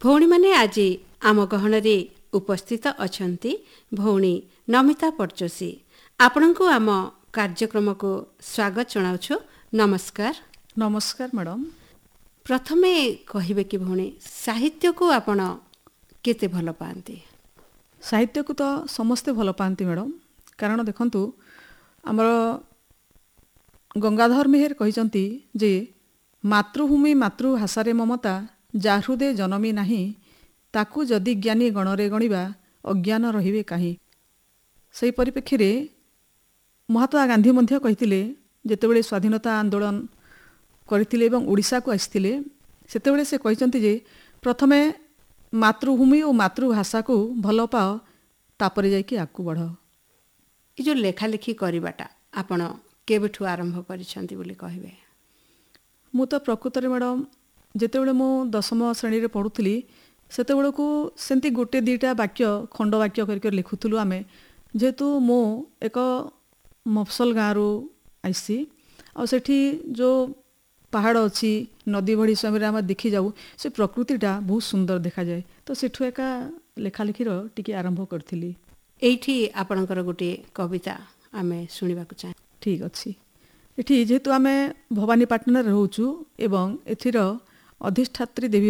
ଭଉଣୀ ମାନେ ଆଜି ଆମ ଗହଣରେ ଉପସ୍ଥିତ ଅଛନ୍ତି ଭଉଣୀ ନମିତା ପଟ୍ଟଚୋଷୀ। ଆପଣଙ୍କୁ ଆମ କାର୍ଯ୍ୟକ୍ରମକୁ ସ୍ୱାଗତ ଜଣାଉଛୁ। ନମସ୍କାର। ନମସ୍କାର ମ୍ୟାଡ଼ାମ। ପ୍ରଥମେ କହିବେ କି ଭଉଣୀ, ସାହିତ୍ୟକୁ ଆପଣ କେତେ ଭଲ ପାଆନ୍ତି? ସାହିତ୍ୟକୁ ତ ସମସ୍ତେ ଭଲ ପାଆନ୍ତି ମ୍ୟାଡ଼ାମ, କାରଣ ଦେଖନ୍ତୁ ଆମର ଗଙ୍ଗାଧର ମେହେର କହିଛନ୍ତି ଯେ ମାତୃଭୂମି ମାତୃଭାଷାରେ ମମତା ଯା ହୃଦେ ଜନମୀ ନାହିଁ, ତାକୁ ଯଦି ଜ୍ଞାନୀ ଗଣରେ ଗଣିବା ଅଜ୍ଞାନ ରହିବେ କାହିଁ। ସେହି ପରିପ୍ରେକ୍ଷୀରେ ମହାତ୍ମା ଗାନ୍ଧୀ ମଧ୍ୟ କହିଥିଲେ, ଯେତେବେଳେ ସ୍ୱାଧୀନତା ଆନ୍ଦୋଳନ କରିଥିଲେ ଏବଂ ଓଡ଼ିଶାକୁ ଆସିଥିଲେ, ସେତେବେଳେ ସେ କହିଛନ୍ତି ଯେ ପ୍ରଥମେ ମାତୃଭୂମି ଓ ମାତୃଭାଷାକୁ ଭଲ ପାଅ, ତାପରେ ଯାଇକି ଆଗକୁ ବଢ଼। ଏ ଯେଉଁ ଲେଖାଲେଖି କରିବାଟା ଆପଣ କେବେଠୁ ଆରମ୍ଭ କରିଛନ୍ତି ବୋଲି କହିବେ? ମୁଁ ତ ପ୍ରକୃତରେ ମ୍ୟାଡ଼ାମ ଯେତେବେଳେ ମୁଁ 10ମ ଶ୍ରେଣୀରେ ପଢ଼ୁଥିଲି, ସେତେବେଳକୁ ସେମିତି ଗୋଟେ ଦୁଇଟା ବାକ୍ୟ ଖଣ୍ଡ ବାକ୍ୟ କରିକି ଲେଖୁଥିଲୁ ଆମେ। ଯେହେତୁ ମୁଁ ଏକ ମଫସଲ ଗାଁରୁ ଆସିଛି, ଆଉ ସେଠି ଯେଉଁ ପାହାଡ଼ ଅଛି, ନଦୀ ବଢ଼ି ସମୟରେ ଆମେ ଦେଖିଯାଉ, ସେ ପ୍ରକୃତିଟା ବହୁତ ସୁନ୍ଦର ଦେଖାଯାଏ। ତ ସେଠୁ ଏକା ଲେଖାଲେଖିର ଟିକେ ଆରମ୍ଭ କରିଥିଲି। ଏଇଠି ଆପଣଙ୍କର ଗୋଟିଏ କବିତା ଆମେ ଶୁଣିବାକୁ ଚାହେଁ। ଠିକ୍ ଅଛି। ଏଠି ଯେହେତୁ ଆମେ ଭବାନୀପାଟଣାରେ ରହୁଛୁ ଏବଂ ଏଥିର ଅଧିଷ୍ଠାତ୍ରୀ ଦେବୀ